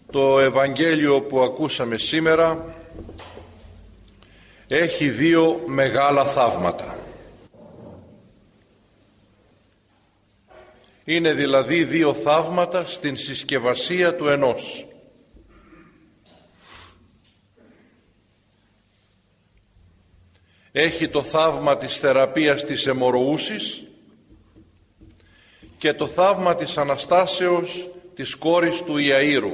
Το Ευαγγέλιο που ακούσαμε σήμερα έχει δύο μεγάλα θαύματα. Είναι δηλαδή δύο θαύματα στην συσκευασία του ενός. Έχει το θαύμα της θεραπείας της αιμορροούσης και το θαύμα της Αναστάσεως της κόρης του Ιαΐρου.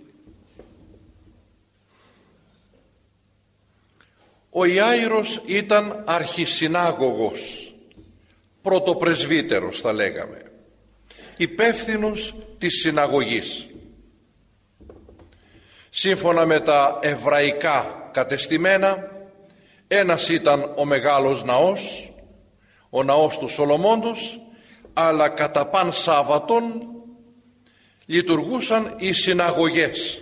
Ο Ιάειρος ήταν αρχισυνάγωγος, πρωτοπρεσβύτερος θα λέγαμε, υπεύθυνος της συναγωγής. Σύμφωνα με τα εβραϊκά κατεστημένα, ένας ήταν ο μεγάλος ναός, ο ναός του Σολομώντος, αλλά κατά παν Σάββατον λειτουργούσαν οι συναγωγές.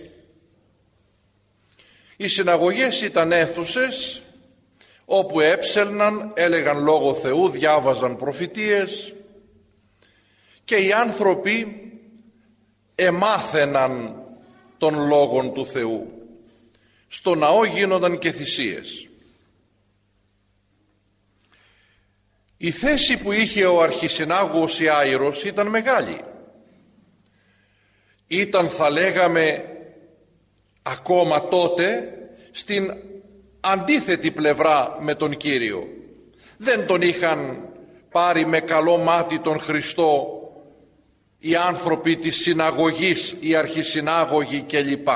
Οι συναγωγές ήταν αίθουσες όπου έψελναν, έλεγαν λόγο Θεού, διάβαζαν προφητείες και οι άνθρωποι εμάθαιναν των λόγων του Θεού. Στο ναό γίνονταν και θυσίες. Η θέση που είχε ο αρχισυνάγωγος Ιάειρος ήταν μεγάλη. Ήταν, θα λέγαμε, ακόμα τότε στην αντίθετη πλευρά με τον Κύριο. Δεν τον είχαν πάρει με καλό μάτι τον Χριστό οι άνθρωποι της συναγωγής, οι αρχισυνάγωγοι κλπ.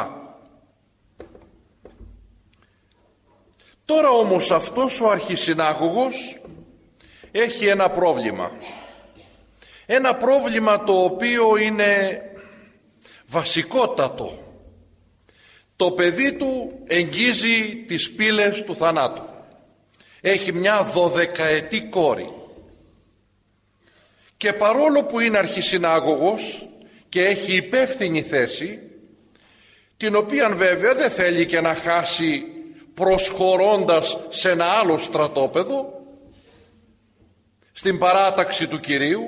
Τώρα όμως αυτός ο αρχισυνάγωγος έχει ένα πρόβλημα. Ένα πρόβλημα το οποίο είναι βασικότατο. Το παιδί του εγγίζει τις πύλες του θανάτου. Έχει μια 12ετή κόρη. Και παρόλο που είναι αρχισυνάγωγος και έχει υπεύθυνη θέση, την οποία βέβαια δεν θέλει και να χάσει προσχωρώντας σε ένα άλλο στρατόπεδο, στην παράταξη του Κυρίου,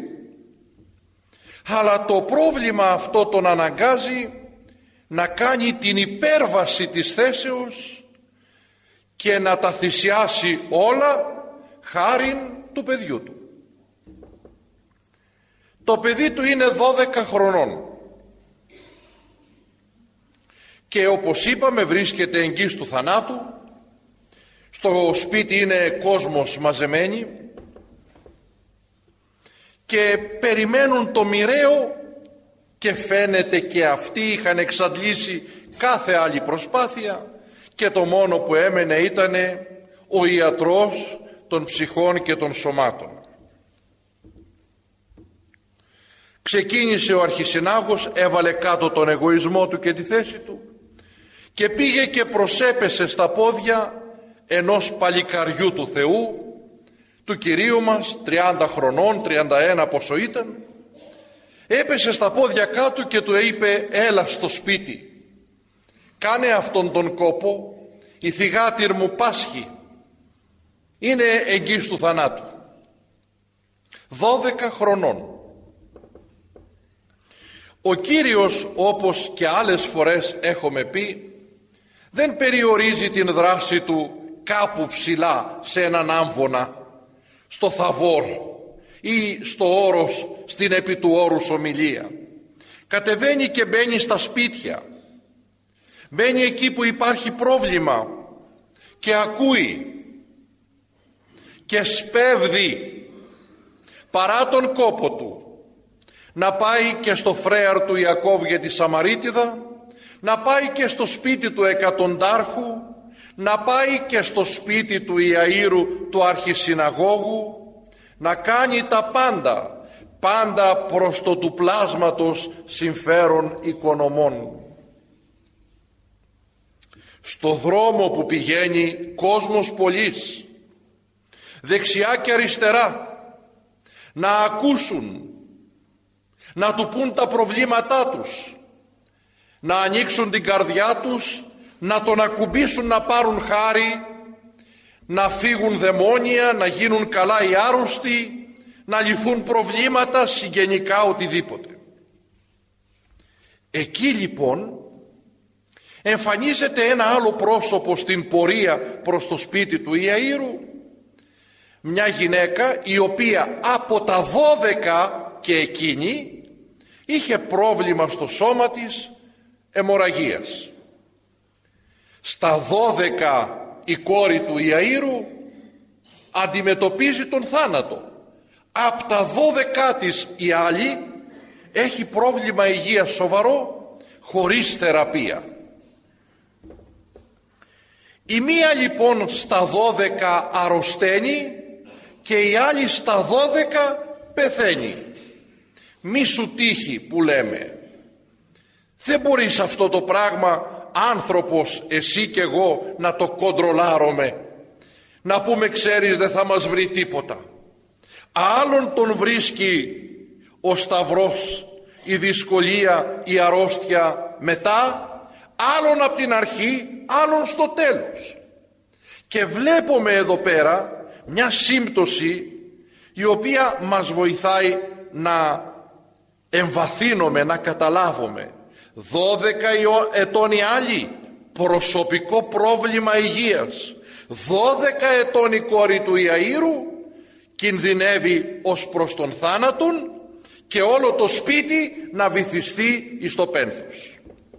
αλλά το πρόβλημα αυτό τον αναγκάζει να κάνει την υπέρβαση της θέσεως και να τα θυσιάσει όλα χάριν του παιδιού του. Το παιδί του είναι 12 χρονών και όπως είπαμε βρίσκεται εγγύς του θανάτου. Στο σπίτι είναι κόσμος μαζεμένοι και περιμένουν το μοιραίο και φαίνεται και αυτοί είχαν εξαντλήσει κάθε άλλη προσπάθεια και το μόνο που έμενε ήταν ο ιατρός των ψυχών και των σωμάτων. Ξεκίνησε ο αρχισυνάγωγος, έβαλε κάτω τον εγωισμό του και τη θέση του και πήγε και προσέπεσε στα πόδια ενός παλικαριού του Θεού, του Κυρίου μας, 30 χρονών, 31 πόσο ήταν. Έπεσε στα πόδια κάτω και του είπε, έλα στο σπίτι, κάνε αυτόν τον κόπο, η θυγάτηρ μου πάσχει, είναι εγγύς του θανάτου. 12 χρονών. Ο Κύριος, όπως και άλλες φορές έχουμε πει, δεν περιορίζει την δράση του κάπου ψηλά σε έναν άμβονα, στο Θαβόρ ή στο όρος, στην επί του όρους ομιλία. Κατεβαίνει και μπαίνει στα σπίτια, μπαίνει εκεί που υπάρχει πρόβλημα και ακούει και σπέβδει παρά τον κόπο του να πάει και στο φρέαρ του Ιακώβ για τη Σαμαρίτιδα, να πάει και στο σπίτι του εκατοντάρχου, να πάει και στο σπίτι του Ιαΐρου του αρχισυναγώγου, να κάνει τα πάντα, πάντα προς το του πλάσματος συμφέρον οικονομών. Στο δρόμο που πηγαίνει κόσμος πολλής, δεξιά και αριστερά, να ακούσουν, να του πούν τα προβλήματά τους, να ανοίξουν την καρδιά τους, να τον ακουμπήσουν, να πάρουν χάρη, να φύγουν δαιμόνια, να γίνουν καλά οι άρρωστοι, να λυθούν προβλήματα, συγγενικά, οτιδήποτε. Εκεί λοιπόν Εμφανίζεται ένα άλλο πρόσωπο στην πορεία προς το σπίτι του Ιαΐρου. Μια γυναίκα η οποία από τα 12 και εκείνη είχε πρόβλημα στο σώμα της αιμορραγίας. Στα 12 η κόρη του Ιαΐρου αντιμετωπίζει τον θάνατο. Από τα 12 της η άλλη έχει πρόβλημα υγείας σοβαρό, χωρίς θεραπεία. Η μία λοιπόν στα 12 αρρωσταίνει και η άλλη στα 12 πεθαίνει. Μη σου τύχει που λέμε. Δεν μπορείς αυτό το πράγμα, άνθρωπος εσύ και εγώ, να το κοντρολάρουμε, να πούμε ξέρεις δεν θα μας βρει τίποτα. Άλλον τον βρίσκει ο σταυρός, η δυσκολία, η αρρώστια μετά, άλλον από την αρχή, άλλον στο τέλος. Και βλέπουμε εδώ πέρα μια σύμπτωση η οποία μας βοηθάει να εμβαθύνουμε, να καταλάβουμε. 12 ετών η άλλη, προσωπικό πρόβλημα υγείας. 12 ετών η κόρη του Ιαΐρου, κινδυνεύει ως προς τον θάνατον και όλο το σπίτι να βυθιστεί εις το πένθος.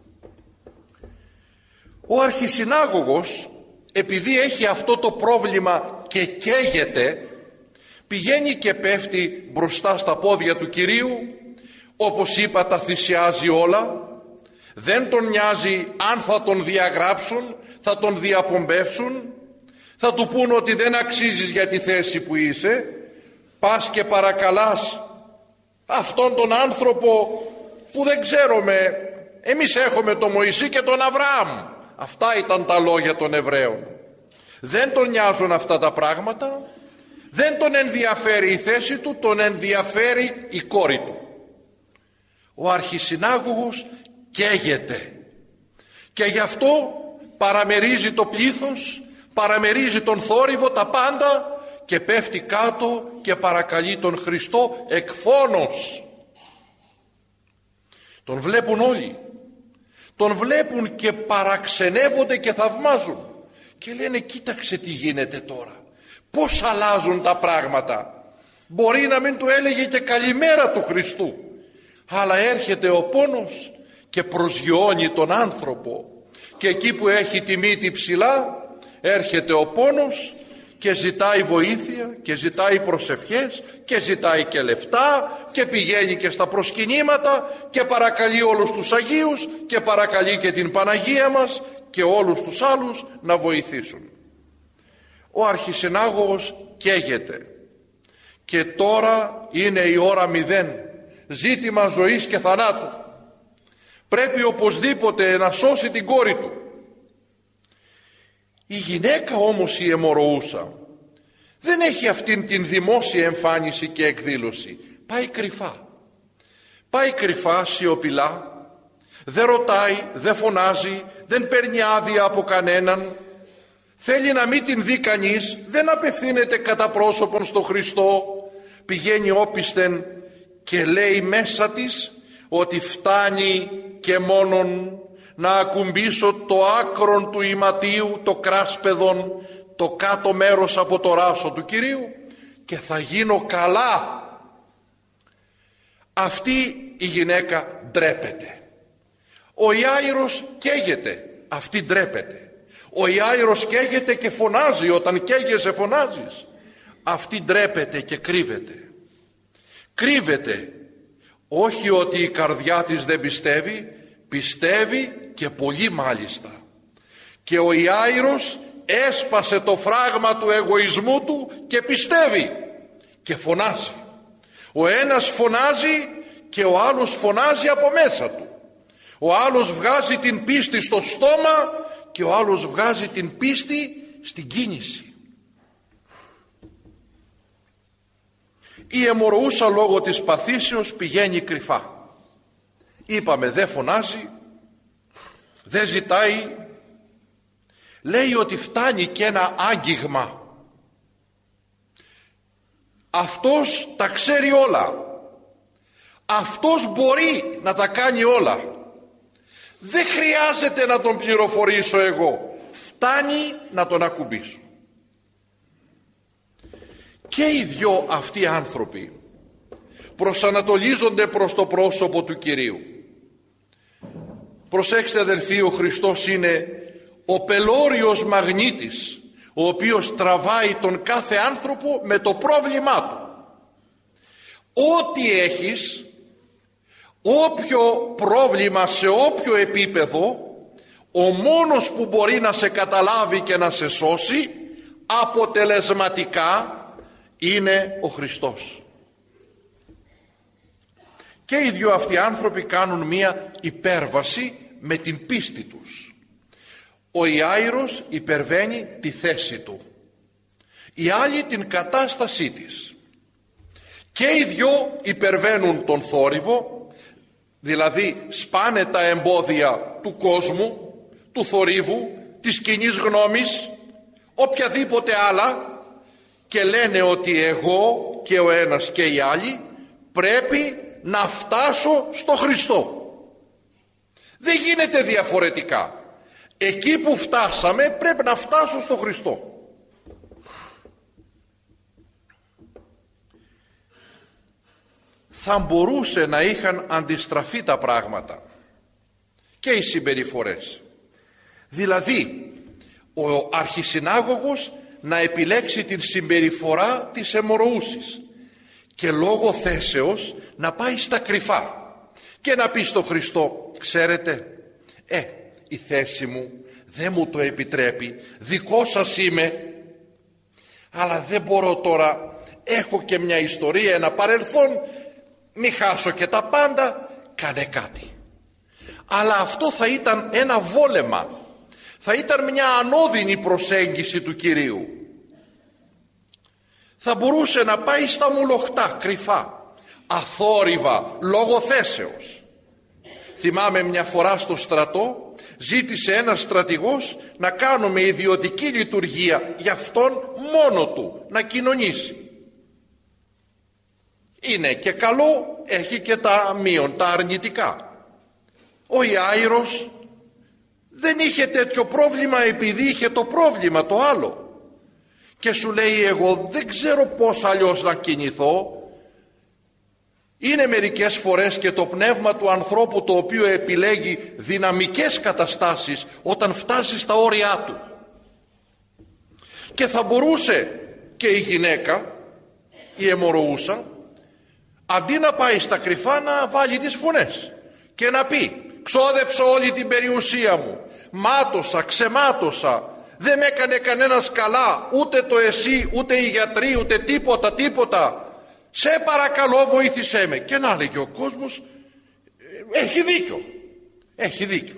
Ο αρχισυνάγωγος, επειδή έχει αυτό το πρόβλημα και καίγεται, πηγαίνει και πέφτει μπροστά στα πόδια του Κυρίου. Όπως είπα, τα θυσιάζει όλα. Δεν τον νοιάζει αν θα τον διαγράψουν, θα τον διαπομπεύσουν, θα του πούν ότι δεν αξίζεις για τη θέση που είσαι, πας και παρακαλάς αυτόν τον άνθρωπο που δεν ξέρουμε, εμείς έχουμε τον Μωυσή και τον Αβραάμ. Αυτά ήταν τα λόγια των Εβραίων. Δεν τον νοιάζουν αυτά τα πράγματα, δεν τον ενδιαφέρει η θέση του, τον ενδιαφέρει η κόρη του. Ο αρχισυνάγωγος καίγεται και γι' αυτό παραμερίζει το πλήθος, παραμερίζει τον θόρυβο, τα πάντα, και πέφτει κάτω και παρακαλεί τον Χριστό εκφώνως. Τον βλέπουν όλοι, τον βλέπουν και παραξενεύονται και θαυμάζουν και λένε κοίταξε τι γίνεται τώρα, πως αλλάζουν τα πράγματα. Μπορεί να μην του έλεγε και καλημέρα του Χριστού, αλλά έρχεται ο πόνος και προσγειώνει τον άνθρωπο, και εκεί που έχει τη μύτη ψηλά έρχεται ο πόνος και ζητάει βοήθεια και ζητάει προσευχές και ζητάει και λεφτά και πηγαίνει και στα προσκυνήματα και παρακαλεί όλους τους Αγίους και παρακαλεί και την Παναγία μας και όλους τους άλλους να βοηθήσουν. Ο αρχισυνάγωγος καίγεται και τώρα είναι η ώρα 0, ζήτημα ζωής και θανάτου. Πρέπει οπωσδήποτε να σώσει την κόρη του. Η γυναίκα όμως η αιμορροούσα δεν έχει αυτήν την δημόσια εμφάνιση και εκδήλωση. Πάει κρυφά. Πάει κρυφά, σιωπηλά. Δεν ρωτάει, δεν φωνάζει, δεν παίρνει άδεια από κανέναν. Θέλει να μην την δει κανείς, δεν απευθύνεται κατά πρόσωπον στο Χριστό. Πηγαίνει όπισθεν και λέει μέσα της ότι φτάνει και μόνον να ακουμπήσω το άκρον του ηματίου, το κράσπεδον, το κάτω μέρος από το ράσο του Κυρίου και θα γίνω καλά. Αυτή η γυναίκα ντρέπεται. Ο Ιάηρος καίγεται, αυτή ντρέπεται. Ο Ιάηρος καίγεται και φωνάζει, όταν καίγεσαι φωνάζεις. Αυτή ντρέπεται και κρύβεται. Κρύβεται, όχι ότι η καρδιά της δεν πιστεύει, πιστεύει και πολύ μάλιστα. Και ο Ιάηρος έσπασε το φράγμα του εγωισμού του και πιστεύει και φωνάζει. Ο ένας φωνάζει και ο άλλος φωνάζει από μέσα του. Ο άλλος βγάζει την πίστη στο στόμα και ο άλλος βγάζει την πίστη στην κίνηση. Η αιμορροούσα λόγω της παθήσεως πηγαίνει κρυφά. Είπαμε δεν φωνάζει, δεν ζητάει. Λέει ότι φτάνει και ένα άγγιγμα. Αυτός τα ξέρει όλα. Αυτός μπορεί να τα κάνει όλα. Δεν χρειάζεται να τον πληροφορήσω εγώ, φτάνει να τον ακουμπήσω. Και οι δυο αυτοί άνθρωποι προσανατολίζονται προς το πρόσωπο του Κυρίου. Προσέξτε αδελφοί, ο Χριστός είναι ο πελώριος μαγνήτης, ο οποίος τραβάει τον κάθε άνθρωπο με το πρόβλημά του. Ό,τι έχεις, όποιο πρόβλημα σε όποιο επίπεδο, ο μόνος που μπορεί να σε καταλάβει και να σε σώσει αποτελεσματικά είναι ο Χριστός. Και οι δυο αυτοί άνθρωποι κάνουν μία υπέρβαση με την πίστη τους. Ο Ιάειρος υπερβαίνει τη θέση του, οι άλλοι την κατάστασή της. Και οι δυο υπερβαίνουν τον θόρυβο, δηλαδή σπάνε τα εμπόδια του κόσμου, του θορύβου, της κοινής γνώμης, οποιαδήποτε άλλα, και λένε ότι εγώ και ο ένας και οι άλλοι πρέπει να φτάσω στο Χριστό. Δεν γίνεται διαφορετικά. Εκεί που φτάσαμε πρέπει να φτάσω στο Χριστό. Θα μπορούσε να είχαν αντιστραφεί τα πράγματα και οι συμπεριφορές. Δηλαδή ο αρχισυνάγωγος να επιλέξει την συμπεριφορά της αιμορροούσης και λόγω θέσεως να πάει στα κρυφά και να πει στο Χριστό, ξέρετε, η θέση μου δεν μου το επιτρέπει, δικό σας είμαι, αλλά δεν μπορώ τώρα, έχω και μια ιστορία, ένα παρελθόν, μη χάσω και τα πάντα, κάνε κάτι. Αλλά αυτό θα ήταν ένα βόλεμα, θα ήταν μια ανώδυνη προσέγγιση του Κυρίου. Θα μπορούσε να πάει στα μουλοχτά, κρυφά, αθόρυβα, λόγω θέσεως. Θυμάμαι μια φορά στο στρατό, ζήτησε ένας στρατηγός να κάνουμε ιδιωτική λειτουργία για αυτόν μόνο του, να κοινωνήσει. Είναι και καλό, έχει και τα μείον, τα αρνητικά. Ο Ιάειρος δεν είχε τέτοιο πρόβλημα επειδή είχε το πρόβλημα το άλλο. Και σου λέει, εγώ δεν ξέρω πώς αλλιώς να κινηθώ. Είναι μερικές φορές και το πνεύμα του ανθρώπου το οποίο επιλέγει δυναμικές καταστάσεις όταν φτάσει στα όρια του. Και θα μπορούσε και η γυναίκα, η αιμορροούσα, αντί να πάει στα κρυφά να βάλει τις φωνές και να πει, ξόδεψα όλη την περιουσία μου, μάτωσα, ξεμάτωσα, δεν με έκανε κανένας καλά, ούτε το εσύ, ούτε οι γιατροί, ούτε τίποτα. Σε παρακαλώ βοήθησέ με. Και να λέγει ο κόσμος, έχει δίκιο.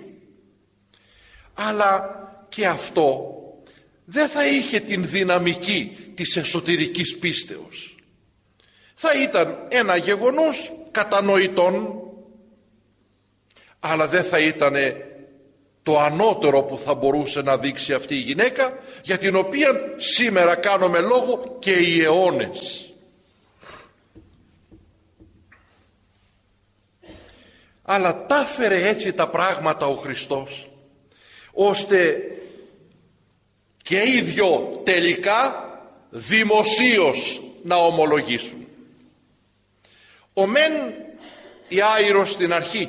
Αλλά και αυτό δεν θα είχε την δυναμική της εσωτερικής πίστεως. Θα ήταν ένα γεγονός κατανοητόν, αλλά δεν θα ήταν το ανώτερο που θα μπορούσε να δείξει αυτή η γυναίκα, για την οποία σήμερα κάνουμε λόγο και οι αιώνες. Αλλά τα έφερε έτσι τα πράγματα ο Χριστός, ώστε και οι δυο τελικά δημοσίως να ομολογήσουν. Ο μεν Ιάειρος στην αρχή,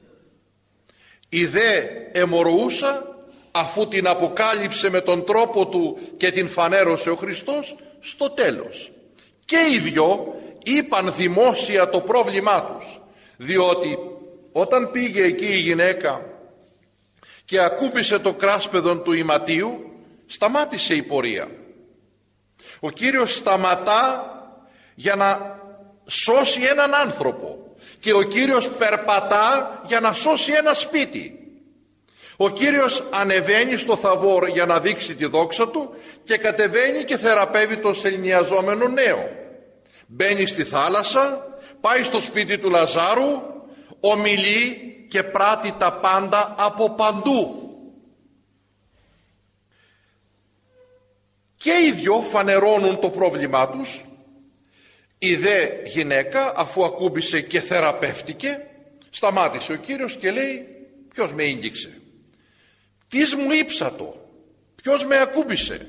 η δε αιμορροούσα, αφού την αποκάλυψε με τον τρόπο του και την φανέρωσε ο Χριστός, στο τέλος. Και οι δυο είπαν δημόσια το πρόβλημά τους, διότι όταν πήγε εκεί η γυναίκα και ακούμπησε το κράσπεδον του ιματίου, σταμάτησε η πορεία. Ο Κύριος σταματά για να σώσει έναν άνθρωπο και ο Κύριος περπατά για να σώσει ένα σπίτι. Ο Κύριος ανεβαίνει στο Θαβόρ για να δείξει τη δόξα του και κατεβαίνει και θεραπεύει τον σεληνιαζόμενο νέο. Μπαίνει στη θάλασσα, πάει στο σπίτι του Λαζάρου, ομιλεί και πράττει τα πάντα από παντού. Και οι δυο φανερώνουν το πρόβλημά τους. Η δε γυναίκα, αφού ακούμπησε και θεραπεύτηκε, σταμάτησε ο Κύριος και λέει, Ποιος με ίγγιξε? Τις μου ύψατο? Ποιος με ακούμπησε?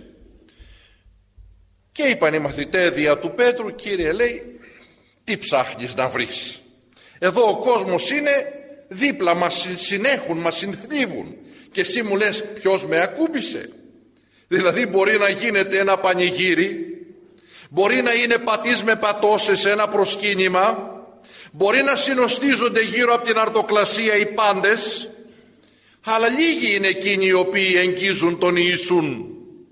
Και είπαν οι μαθητές δια του Πέτρου, Κύριε, λέει, τι ψάχνεις να βρεις? Εδώ ο κόσμος είναι δίπλα, μας συνέχουν, μας συνθλίβουν και εσύ μου λες ποιος με ακούμπησε? Δηλαδή μπορεί να γίνεται ένα πανηγύρι, μπορεί να είναι πατής με πατώσες ένα προσκύνημα, μπορεί να συνοστίζονται γύρω από την αρτοκλασία οι πάντες, αλλά λίγοι είναι εκείνοι οι οποίοι εγγίζουν τον Ιησούν.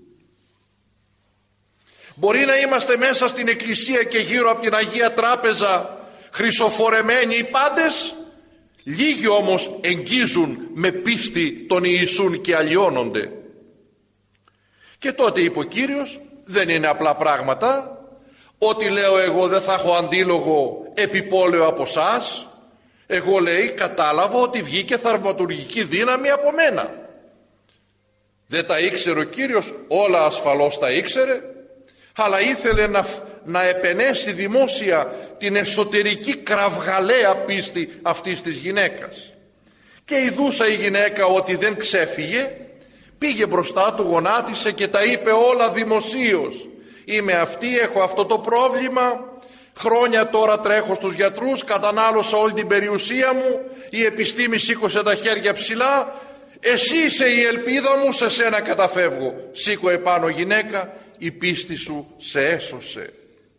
Μπορεί να είμαστε μέσα στην εκκλησία και γύρω από την Αγία Τράπεζα χρυσοφορεμένοι οι πάντες, λίγοι όμως εγγίζουν με πίστη τον Ιησούν και αλλοιώνονται. Και τότε είπε ο Κύριος, δεν είναι απλά πράγματα, ό,τι λέω εγώ δεν θα έχω αντίλογο επιπόλαιο από εσάς. Εγώ, λέει, κατάλαβα ότι βγήκε θαυματουργική δύναμη από μένα. Δεν τα ήξερε ο Κύριος, όλα ασφαλώς τα ήξερε, αλλά ήθελε να επενέσει δημόσια την εσωτερική κραυγαλαία πίστη αυτής της γυναίκας. Και ειδούσα η γυναίκα ότι δεν ξέφυγε, πήγε μπροστά του, γονάτισε και τα είπε όλα δημοσίως. Είμαι αυτή, έχω αυτό το πρόβλημα, χρόνια τώρα τρέχω στους γιατρούς, κατανάλωσα όλη την περιουσία μου, η επιστήμη σήκωσε τα χέρια ψηλά, εσύ είσαι η ελπίδα μου, σε σένα καταφεύγω. Σήκω επάνω γυναίκα, η πίστη σου σε έσωσε.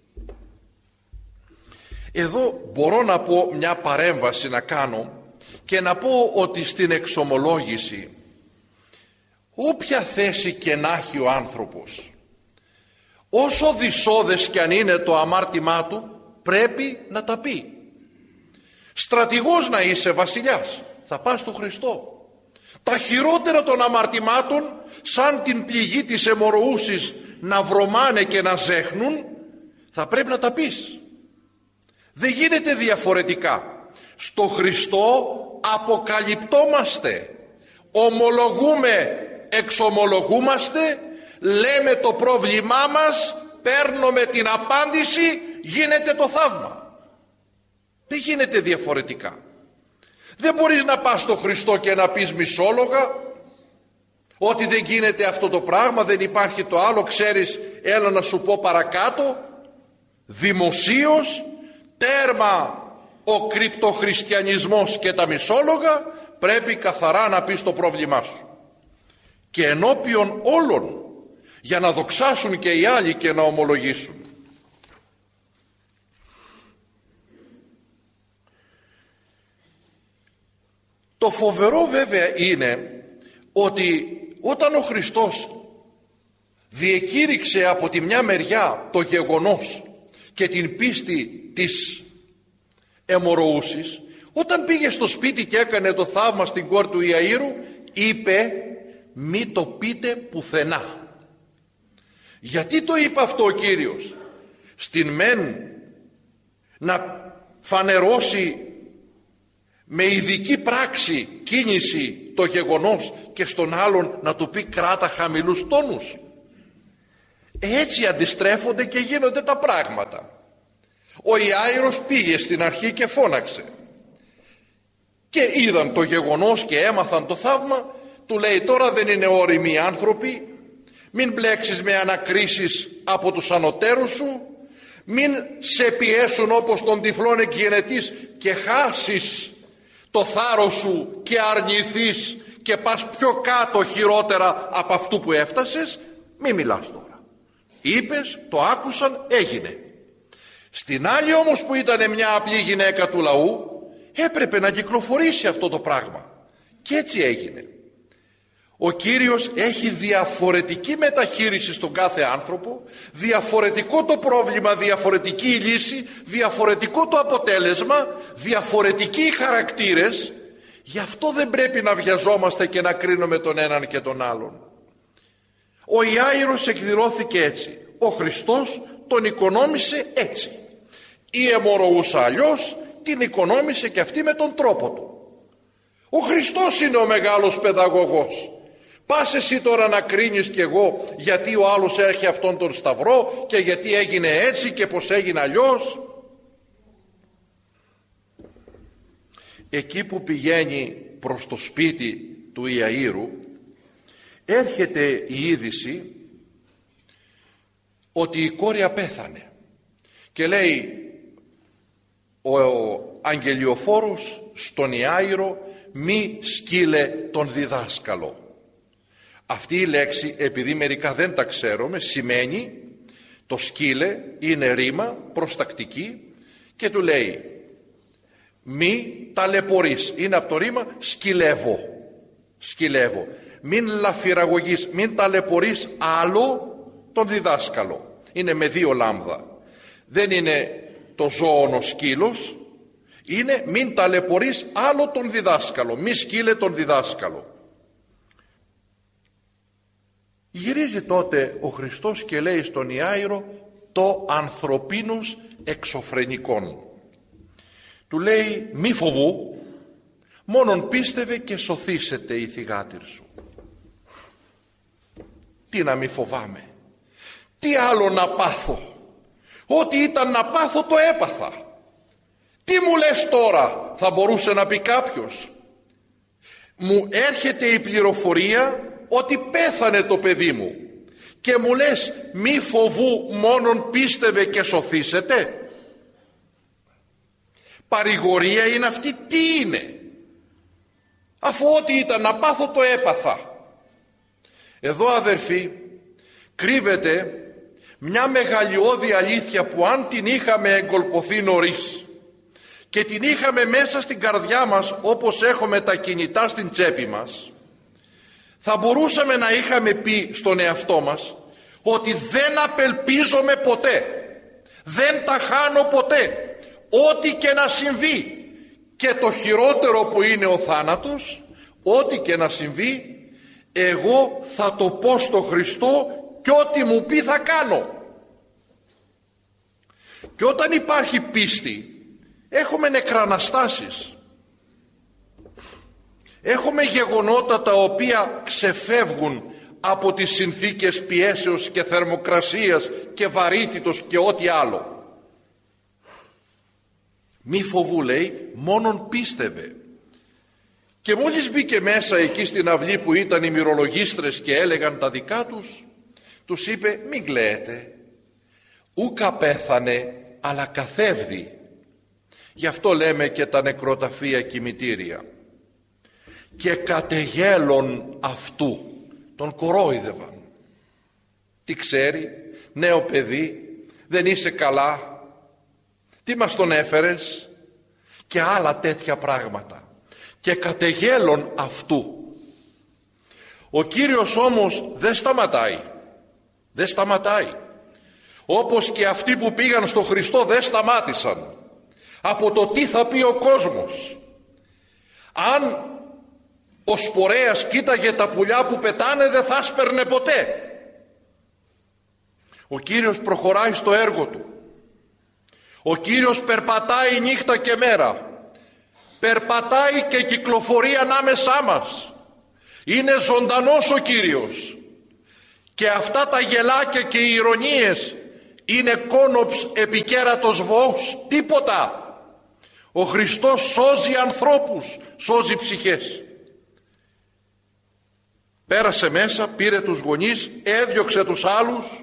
Εδώ μπορώ να πω μια παρέμβαση να κάνω και να πω ότι στην εξομολόγηση, όποια θέση και να έχει ο άνθρωπος, όσο δυσώδες κι αν είναι το αμάρτημά του, πρέπει να τα πει. Στρατηγός να είσαι, βασιλιάς, θα πας στο Χριστό. Τα χειρότερα των αμαρτημάτων, σαν την πληγή της αιμορροούσης να βρωμάνε και να ζέχνουν, θα πρέπει να τα πεις. Δεν γίνεται διαφορετικά. Στο Χριστό αποκαλυπτόμαστε, ομολογούμε, εξομολογούμαστε, λέμε το πρόβλημά μας, παίρνουμε την απάντηση, γίνεται το θαύμα. Δεν γίνεται διαφορετικά. Δεν μπορείς να πας στο Χριστό και να πεις μισόλογα ότι δεν γίνεται αυτό το πράγμα, δεν υπάρχει το άλλο, ξέρεις, έλα να σου πω παρακάτω. Δημοσίως, τέρμα ο κρυπτοχριστιανισμός και τα μισόλογα, πρέπει καθαρά να πεις το πρόβλημά σου. Και ενώπιον όλων, για να δοξάσουν και οι άλλοι και να ομολογήσουν. Το φοβερό βέβαια είναι ότι όταν ο Χριστός διεκήρυξε από τη μια μεριά το γεγονός και την πίστη της αιμορροούσης, όταν πήγε στο σπίτι και έκανε το θαύμα στην κόρη του Ιαΐρου, είπε μη το πείτε πουθενά. Γιατί το είπε αυτό ο Κύριος? Στην μεν να φανερώσει με ειδική πράξη, κίνηση το γεγονός, και στον άλλον να του πει κράτα χαμηλούς τόνους. Έτσι αντιστρέφονται και γίνονται τα πράγματα. Ο Ιάειρος πήγε στην αρχή και φώναξε και είδαν το γεγονός και έμαθαν το θαύμα. Του λέει τώρα δεν είναι όριμοι άνθρωποι, μην μπλέξεις με ανακρίσεις από τους ανωτέρους σου, μην σε πιέσουν όπως τον τυφλόν εκγενετής και χάσεις το θάρρος σου και αρνηθείς και πας πιο κάτω χειρότερα από αυτού που έφτασες. Μη μιλάς τώρα. Είπες, το άκουσαν, έγινε. Στην άλλη όμως που ήταν μια απλή γυναίκα του λαού, έπρεπε να κυκλοφορήσει αυτό το πράγμα. Και έτσι έγινε. Ο Κύριος έχει διαφορετική μεταχείριση στον κάθε άνθρωπο, διαφορετικό το πρόβλημα, διαφορετική η λύση, διαφορετικό το αποτέλεσμα, διαφορετικοί οι χαρακτήρες. Γι' αυτό δεν πρέπει να βιαζόμαστε και να κρίνουμε τον έναν και τον άλλον. Ο Ιάειρος εκδηλώθηκε έτσι, ο Χριστός τον οικονόμησε έτσι. Η αιμορροούσα αλλιώς, την οικονόμησε και αυτή με τον τρόπο του. Ο Χριστός είναι ο μεγάλος παιδαγωγός. Πας εσύ τώρα να κρίνεις κι εγώ γιατί ο άλλος έχει αυτόν τον σταυρό και γιατί έγινε έτσι και πως έγινε αλλιώς. Εκεί που πηγαίνει προς το σπίτι του Ιαΐρου, έρχεται η είδηση ότι η κόρη απέθανε και λέει ο αγγελιοφόρος στον Ιάηρο: μη σκύλε τον διδάσκαλο. Αυτή η λέξη, επειδή μερικά δεν τα ξέρουμε, σημαίνει, το σκύλε είναι ρήμα προστακτική και του λέει μη ταλαιπωρείς, είναι από το ρήμα σκυλεύω, μην λαφυραγωγείς, μην ταλαιπωρείς άλλο τον διδάσκαλο. Είναι με δύο λάμδα, δεν είναι το ζώο ο σκύλος, είναι μην ταλαιπωρείς άλλο τον διδάσκαλο, μη σκύλε τον διδάσκαλο. Γυρίζει τότε ο Χριστός και λέει στον Ιάηρο το ανθρωπίνος εξωφρενικόν. Του λέει μη φοβού, μόνον πίστευε και σωθήσεται η θυγάτηρ σου. Τι να μη φοβάμαι, τι άλλο να πάθω, ό,τι ήταν να πάθω το έπαθα. Τι μου λες τώρα, θα μπορούσε να πει κάποιος. Μου έρχεται η πληροφορία ότι πέθανε το παιδί μου και μου λες μη φοβού, μόνον πίστευε και σωθήσετε. Παρηγορία είναι αυτή? Τι είναι, αφού ό,τι ήταν να πάθω το έπαθα. Εδώ, αδερφοί, κρύβεται μια μεγαλειώδη αλήθεια που αν την είχαμε εγκολποθεί νωρίς και την είχαμε μέσα στην καρδιά μας όπως έχουμε τα κινητά στην τσέπη μας, θα μπορούσαμε να είχαμε πει στον εαυτό μας ότι δεν απελπίζομαι ποτέ, δεν τα χάνω ποτέ, ό,τι και να συμβεί, και το χειρότερο που είναι ο θάνατος, ό,τι και να συμβεί, εγώ θα το πω στο Χριστό και ό,τι μου πει θα κάνω. Και όταν υπάρχει πίστη, έχουμε νεκραναστάσεις, έχουμε γεγονότα τα οποία ξεφεύγουν από τις συνθήκες πιέσεως και θερμοκρασίας και βαρύτητος και ό,τι άλλο. Μη φοβού, λέει, μόνον πίστευε. Και μόλις μπήκε μέσα εκεί στην αυλή που ήταν οι μυρολογίστρες και έλεγαν τα δικά τους, τους είπε μην κλαίετε, ούκα πέθανε αλλά καθεύδει. Γι' αυτό λέμε και τα νεκροταφεία κημητήρια. Και κατεγέλων αυτού, τον κορόιδευαν. Τι ξέρει, νέο παιδί, δεν είσαι καλά, τι μας τον έφερες, και άλλα τέτοια πράγματα. Και κατεγέλων αυτού. Ο Κύριος όμως δεν σταματάει, όπως και αυτοί που πήγαν στο Χριστό δεν σταμάτησαν από το τι θα πει ο κόσμος. Αν ο σπορέας κοίταγε τα πουλιά που πετάνε, δεν θα σπέρνε ποτέ. Ο Κύριος προχωράει στο έργο του. Ο Κύριος περπατάει νύχτα και μέρα, περπατάει και κυκλοφορεί ανάμεσά μας. Είναι ζωντανός ο Κύριος, και αυτά τα γελάκια και οι ηρωνίες είναι κόνοψ επικέρατος βοός, τίποτα. Ο Χριστός σώζει ανθρώπους, σώζει ψυχές. Πέρασε μέσα, πήρε τους γονείς, έδιωξε τους άλλους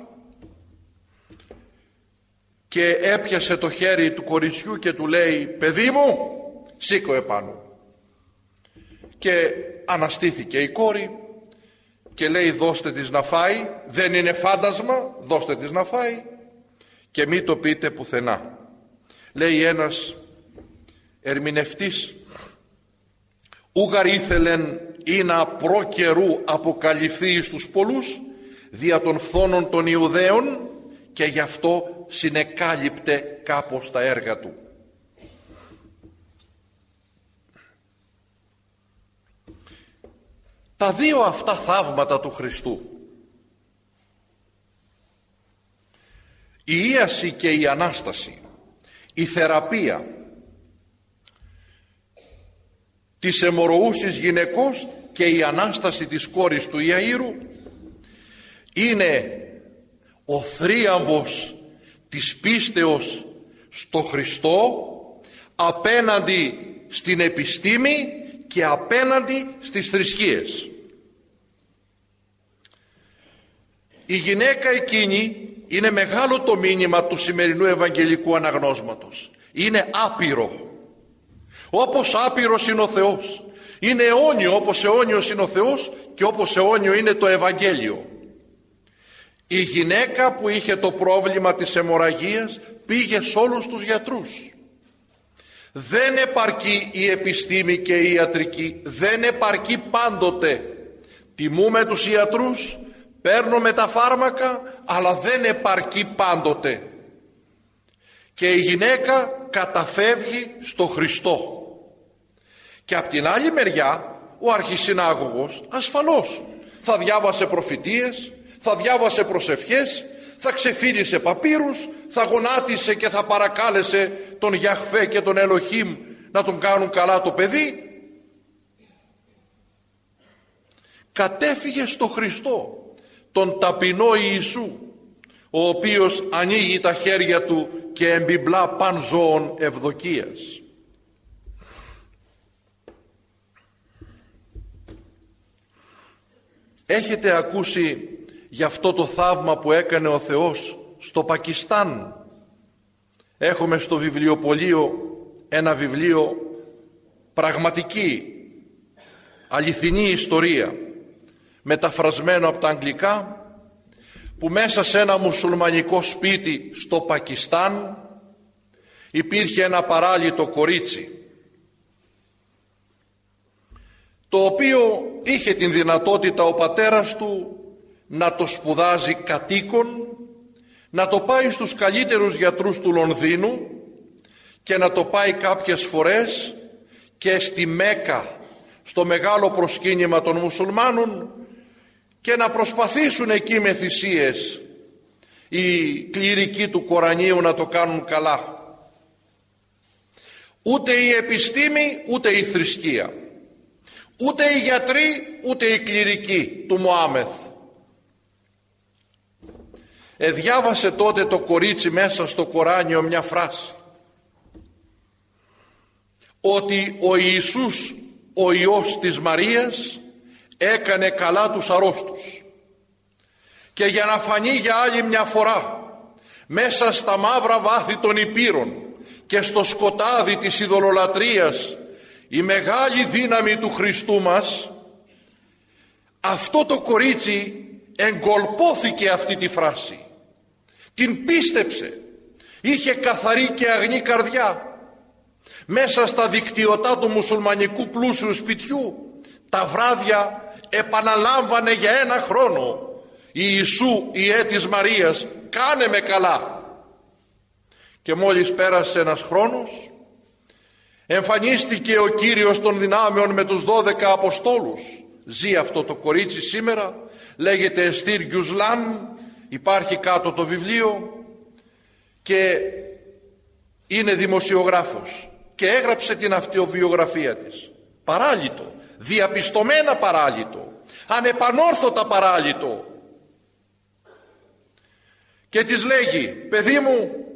και έπιασε το χέρι του κοριτσιού και του λέει παιδί μου, σήκω επάνω. Και αναστήθηκε η κόρη και λέει δώστε της να φάει, δεν είναι φάντασμα, δώστε της να φάει και μη το πείτε πουθενά. Λέει ένας ερμηνευτής, ούγαρ ήθελεν ή να προ καιρού αποκαλυφθεί εις τους πολλούς δια των φθόνων των Ιουδαίων, και γι' αυτό συνεκάλυπτε κάπως τα έργα του. Τα δύο αυτά θαύματα του Χριστού, η ίαση και η Ανάσταση, η θεραπεία της αιμορροούσης γυναικός και η Ανάσταση της κόρης του Ιαΐρου, είναι ο θρίαμβος της πίστεως στο Χριστό απέναντι στην επιστήμη και απέναντι στις θρησκείες. Η γυναίκα εκείνη είναι μεγάλο το μήνυμα του σημερινού ευαγγελικού αναγνώσματος. Είναι άπειρο, όπως άπειρος είναι ο Θεός. Είναι αιώνιο, όπως αιώνιος είναι ο Θεός και όπως αιώνιο είναι το Ευαγγέλιο. Η γυναίκα που είχε το πρόβλημα της αιμορραγίας πήγε σε όλους τους γιατρούς. Δεν επαρκεί η επιστήμη και η ιατρική, δεν επαρκεί πάντοτε. Τιμούμε τους ιατρούς, παίρνουμε τα φάρμακα, αλλά δεν επαρκεί πάντοτε. Και η γυναίκα καταφεύγει στο Χριστό. Και απ' την άλλη μεριά ο αρχισυνάγωγος ασφαλώς θα διάβασε προφητείες, θα διάβασε προσευχές, θα ξεφύλισε παπύρους, θα γονάτισε και θα παρακάλεσε τον Γιαχβέ και τον Ελοχήμ να τον κάνουν καλά το παιδί. Κατέφυγε στο Χριστό, τον ταπεινό Ιησού, ο οποίος ανοίγει τα χέρια του και εμπιμπλά παν ζώων ευδοκίας. Έχετε ακούσει για αυτό το θαύμα που έκανε ο Θεός στο Πακιστάν? Έχουμε στο βιβλιοπωλείο ένα βιβλίο πραγματική, αληθινή ιστορία, μεταφρασμένο από τα αγγλικά, που μέσα σε ένα μουσουλμανικό σπίτι στο Πακιστάν υπήρχε ένα παράλυτο κορίτσι, το οποίο είχε την δυνατότητα ο πατέρας του να το σπουδάζει κατοίκον, να το πάει στους καλύτερους γιατρούς του Λονδίνου και να το πάει κάποιες φορές και στη Μέκα, στο μεγάλο προσκύνημα των μουσουλμάνων, και να προσπαθήσουν εκεί με θυσίες οι κληρικοί του Κορανίου να το κάνουν καλά. Ούτε η επιστήμη, ούτε η θρησκεία, ούτε οι γιατροί, ούτε οι κληρικοί του Μωάμεθ. Διάβασε τότε το κορίτσι μέσα στο Κοράνιο μια φράση, ότι ο Ιησούς, ο Υιός της Μαρίας, έκανε καλά τους αρρώστους. Και για να φανεί για άλλη μια φορά μέσα στα μαύρα βάθη των υπήρων και στο σκοτάδι της ειδωλολατρίας η μεγάλη δύναμη του Χριστού μας, αυτό το κορίτσι εγκολπώθηκε αυτή τη φράση, την πίστεψε, είχε καθαρή και αγνή καρδιά. Μέσα στα δικτυωτά του μουσουλμανικού πλούσιου σπιτιού τα βράδια επαναλάμβανε για ένα χρόνο, Ιησού Υιέ της Μαρίας, κάνε με καλά. Και μόλις πέρασε ένας χρόνος, εμφανίστηκε ο Κύριος των δυνάμεων με τους 12 Αποστόλους. Ζει αυτό το κορίτσι σήμερα, λέγεται Εστίρ Γκιουσλάν, υπάρχει κάτω το βιβλίο και είναι δημοσιογράφος και έγραψε την αυτοβιογραφία της. Παράλυτο, διαπιστωμένα παράλυτο, ανεπανόρθωτα παράλυτο. Και της λέγει, παιδί μου,